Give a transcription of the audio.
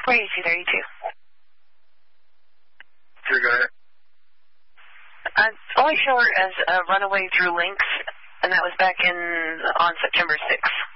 482 32. Sure, go ahead. Only show her as a runaway Drew Links, and that was back on September 6th.